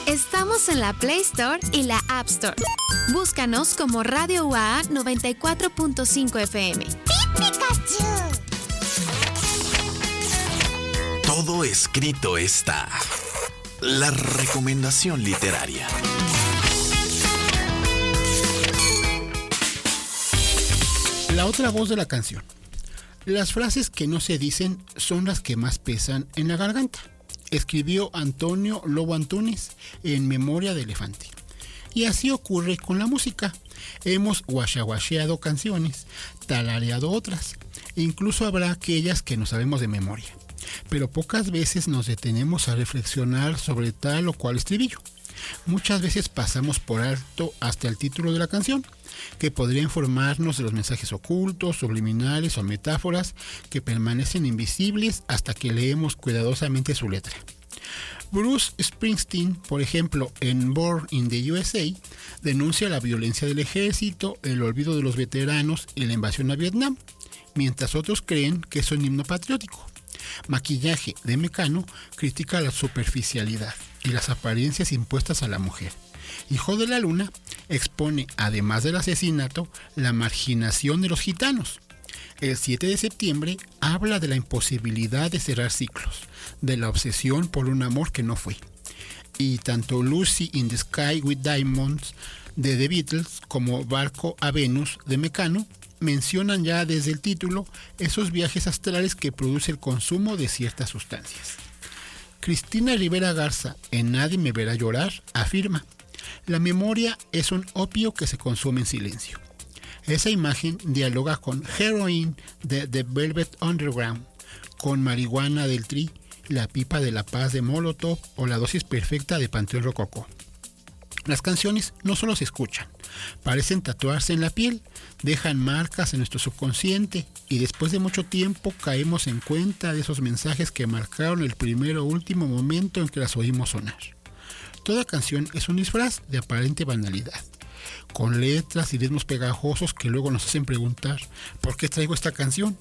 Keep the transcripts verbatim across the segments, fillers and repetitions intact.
Estamos en la Play Store y la App Store. Búscanos como Radio U A A noventa y cuatro punto cinco F M. ¡Pikachu! Todo escrito está. La recomendación literaria. La otra voz de la canción. Las frases que no se dicen son las que más pesan en la garganta. Escribió Antonio Lobo Antunes en Memoria de Elefante. Y así ocurre con la música. Hemos guachaguacheado canciones, talareado otras. Incluso habrá aquellas que no sabemos de memoria. Pero pocas veces nos detenemos a reflexionar sobre tal o cual estribillo. Muchas veces pasamos por alto hasta el título de la canción, que podría informarnos de los mensajes ocultos, subliminales o metáforas que permanecen invisibles hasta que leemos cuidadosamente su letra. Bruce Springsteen, por ejemplo, en Born in the U S A, denuncia la violencia del ejército, el olvido de los veteranos y la invasión a Vietnam, mientras otros creen que es un himno patriótico. Maquillaje de Mecano critica la superficialidad y las apariencias impuestas a la mujer. Hijo de la Luna expone, además del asesinato, la marginación de los gitanos. El siete de septiembre habla de la imposibilidad de cerrar ciclos, de la obsesión por un amor que no fue. Y tanto Lucy in the Sky with Diamonds de The Beatles como Barco a Venus de Mecano mencionan ya desde el título esos viajes astrales que produce el consumo de ciertas sustancias. Cristina Rivera Garza, en Nadie me verá llorar, afirma: la memoria es un opio que se consume en silencio. Esa imagen dialoga con Heroin de The Velvet Underground, con Marihuana del Tri, La pipa de la paz de Molotov o La dosis perfecta de Panteón Rococó. Las canciones no solo se escuchan, parecen tatuarse en la piel, dejan marcas en nuestro subconsciente y después de mucho tiempo caemos en cuenta de esos mensajes que marcaron el primer o último momento en que las oímos sonar. Toda canción es un disfraz de aparente banalidad, con letras y ritmos pegajosos que luego nos hacen preguntar ¿por qué traigo esta canción?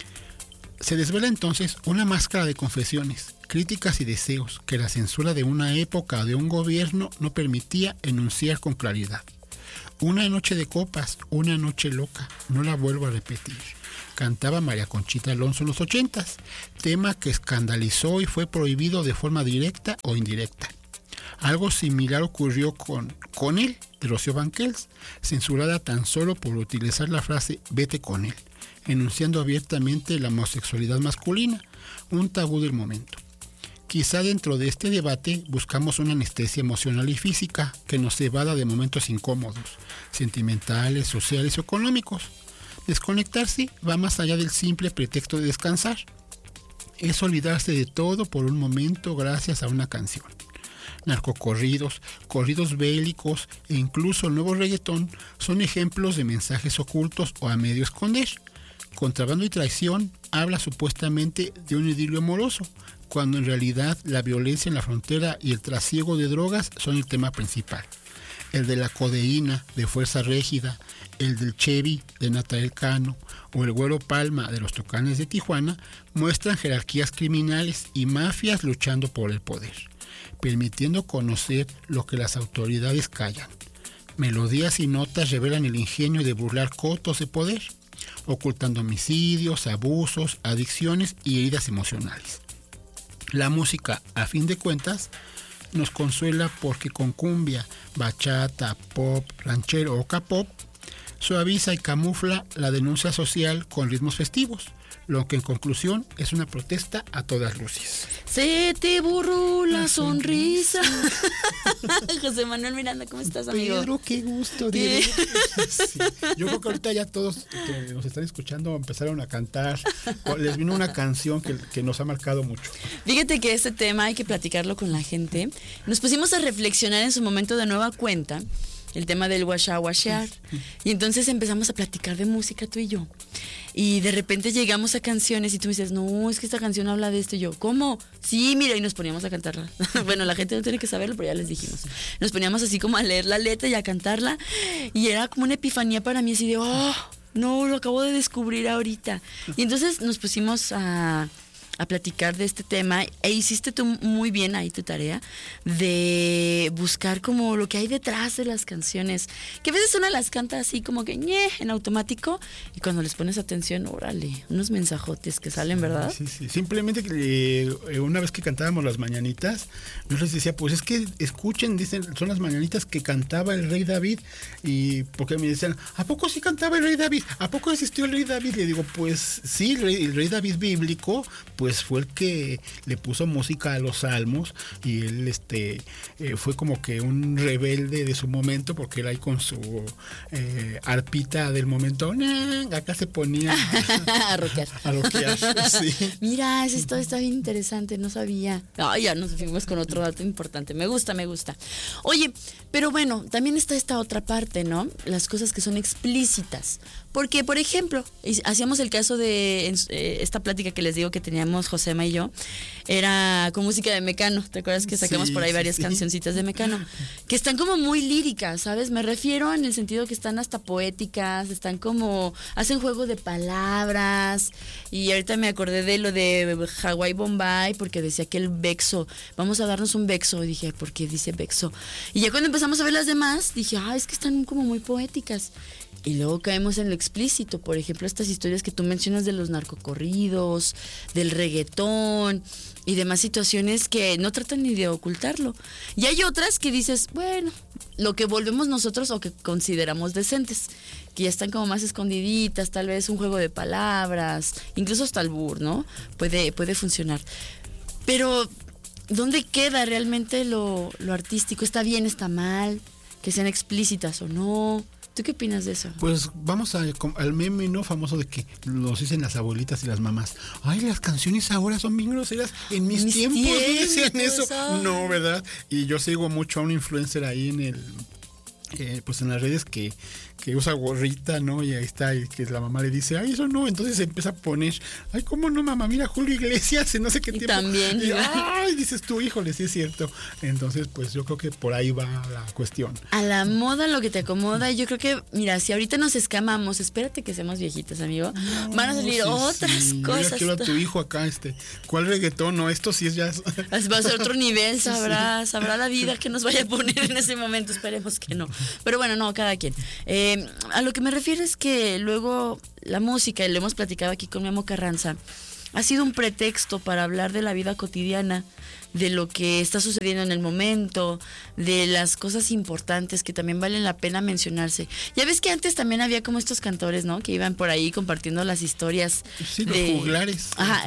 Se desvela entonces una máscara de confesiones, críticas y deseos que la censura de una época o de un gobierno no permitía enunciar con claridad. Una noche de copas, una noche loca, no la vuelvo a repetir. Cantaba María Conchita Alonso en los ochentas, tema que escandalizó y fue prohibido de forma directa o indirecta. Algo similar ocurrió con Con él, de Rocío Banquels, censurada tan solo por utilizar la frase vete con él, enunciando abiertamente la homosexualidad masculina, un tabú del momento. Quizá dentro de este debate buscamos una anestesia emocional y física que nos evada de momentos incómodos, sentimentales, sociales o económicos. Desconectarse va más allá del simple pretexto de descansar. Es olvidarse de todo por un momento gracias a una canción. Narcocorridos, corridos bélicos e incluso el nuevo reggaetón son ejemplos de mensajes ocultos o a medio esconder. Contrabando y traición habla supuestamente de un idilio amoroso, cuando en realidad la violencia en la frontera y el trasiego de drogas son el tema principal. El de la codeína de Fuerza Régida, el del Chevy de Natanael Cano o el Güero Palma de los Tucanes de Tijuana muestran jerarquías criminales y mafias luchando por el poder, permitiendo conocer lo que las autoridades callan. Melodías y notas revelan el ingenio de burlar cotos de poder, ocultando homicidios, abusos, adicciones y heridas emocionales. La música, a fin de cuentas, nos consuela porque con cumbia, bachata, pop, ranchero o K-pop, suaviza y camufla la denuncia social con ritmos festivos, lo que en conclusión es una protesta a todas luces. Se te borró la, la sonrisa. sonrisa. José Manuel Miranda, ¿cómo estás, amigo? Pedro, qué gusto. ¿Qué? Sí. Yo creo que ahorita ya todos que nos están escuchando empezaron a cantar. Les vino una canción que, que nos ha marcado mucho. Fíjate que este tema hay que platicarlo con la gente. Nos pusimos a reflexionar en su momento de nueva cuenta el tema del guachaguachear. Y entonces empezamos a platicar de música tú y yo. Y de repente llegamos a canciones y tú me dices, no, es que esta canción habla de esto. Y yo, ¿cómo? Sí, mira, y nos poníamos a cantarla. Bueno, la gente no tiene que saberlo, pero ya les dijimos. Nos poníamos así como a leer la letra y a cantarla. Y era como una epifanía para mí, así de, oh, no, lo acabo de descubrir ahorita. Y entonces nos pusimos a, a platicar de este tema e hiciste tú muy bien ahí tu tarea de buscar como lo que hay detrás de las canciones, que a veces una las canta así como que ñe, en automático, y cuando les pones atención, órale, unos mensajotes que salen, ¿verdad? Sí, sí, simplemente que eh, una vez que cantábamos las mañanitas, yo les decía, pues es que escuchen, dicen, son las mañanitas que cantaba el rey David, y porque me decían, ¿a poco sí cantaba el rey David? ¿A poco existió el rey David? Le digo, pues sí, el rey, el rey David bíblico, pues fue el que le puso música a los salmos, y él este eh, fue como que un rebelde de su momento, porque él ahí con su eh, arpita del momento, acá se ponía a rockear. A rockear, sí. Mira, esa historia está bien interesante, no sabía. Ay, ya nos fuimos con otro dato importante. Me gusta, me gusta. Oye, pero bueno, también está esta otra parte, ¿no? Las cosas que son explícitas. Porque, por ejemplo, hacíamos el caso de eh, esta plática que les digo que teníamos Josema y yo, era con música de Mecano. ¿Te acuerdas que sacamos sí, por ahí varias sí. cancioncitas de Mecano? Que están como muy líricas, ¿sabes? Me refiero en el sentido que están hasta poéticas, están como, hacen juego de palabras. Y ahorita me acordé de lo de Hawái Bombay, porque decía que el Bexo, vamos a darnos un Bexo. Y dije, ¿por qué dice Bexo? Y ya cuando empezamos a ver las demás, dije, ah, es que están como muy poéticas. Y luego caemos en lo explícito, por ejemplo, estas historias que tú mencionas de los narcocorridos, del reggaetón y demás situaciones que no tratan ni de ocultarlo. Y hay otras que dices, bueno, lo que volvemos nosotros o que consideramos decentes, que ya están como más escondiditas, tal vez un juego de palabras, incluso hasta albur, ¿no? Puede, puede funcionar. Pero, ¿dónde queda realmente lo, lo artístico? ¿Está bien, está mal? ¿Que sean explícitas o no? ¿Tú qué opinas de eso? Pues vamos a, al meme no famoso de que nos dicen las abuelitas y las mamás, ay, las canciones ahora son bien groseras, en mis, mis tiempos no decían eso. Ay. No, ¿verdad? Y yo sigo mucho a un influencer ahí en el eh, pues en las redes que que usa gorrita, ¿no? Y ahí está, y que la mamá le dice, ay, eso no, entonces se empieza a poner, ay, ¿cómo no, mamá? Mira, Julio Iglesias, en no sé qué y tiempo. También. Y, ay, dices tú, híjole, sí es cierto. Entonces, pues yo creo que por ahí va la cuestión. A la moda lo que te acomoda, yo creo que, mira, si ahorita nos escamamos, espérate que seamos viejitas, amigo, no, van a salir sí, otras sí. cosas. Yo quiero a tu hijo acá, este, ¿cuál reggaetón? No, esto sí es ya... Va a ser otro nivel, sabrá, sí. sabrá la vida que nos vaya a poner en ese momento, esperemos que no. Pero bueno, no, cada quien. Eh, a lo que me refiero es que luego la música, y lo hemos platicado aquí con Memo Carranza, ha sido un pretexto para hablar de la vida cotidiana, de lo que está sucediendo en el momento, de las cosas importantes que también valen la pena mencionarse. Ya ves que antes también había como estos cantores, ¿no? Que iban por ahí compartiendo las historias. Sí, de, los juglares. Ajá,